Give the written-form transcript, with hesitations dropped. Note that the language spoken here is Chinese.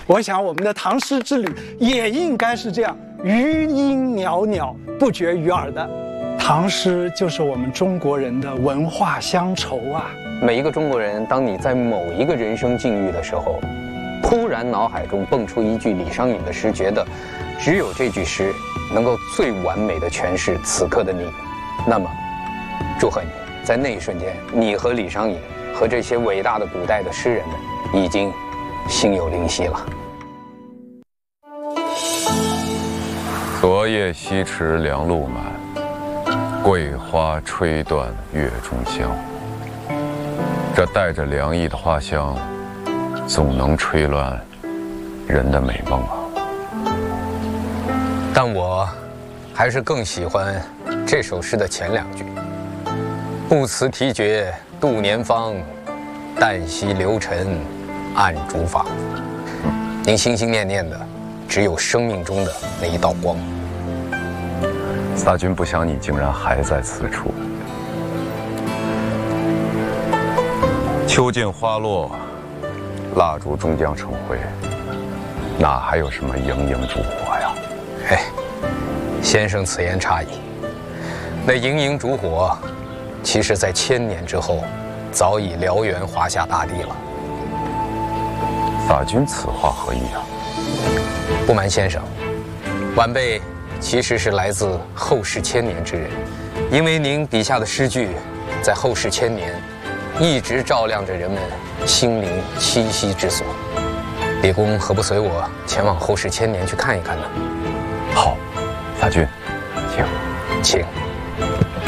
我想我们的唐诗之旅也应该是这样，余音袅袅，不绝于耳的。唐诗就是我们中国人的文化乡愁啊！ 每一个中国人，当你在某一个人生境遇的时候，突然脑海中蹦出一句李商隐的诗，觉得只有这句诗能够最完美的诠释此刻的你，那么，祝贺你，在那一瞬间，你和李商隐和这些伟大的古代的诗人们，已经心有灵犀了。 昨夜西池凉露满，桂花吹断月中香。这带着凉意的花香，总能吹乱人的美梦啊。 但我还是更喜欢这首诗的前两句：不辞提绝度年芳，旦夕流尘暗烛坊。您心心念念的，只有生命中的那一道光。 撒君不想你竟然还在此处。秋尽花落，蜡烛终将成灰，哪还有什么盈盈烛火呀？ 哎，先生此言差矣。那盈盈烛火，其实在千年之后，早已燎原华夏大地了。 撒君此话何意啊？ 不瞒先生，晚辈其实是来自后世千年之人，因为您笔下的诗句，在后世千年，一直照亮着人们心灵栖息之所。李公何不随我前往后世千年去看一看呢？ 好，撒君，请。 请。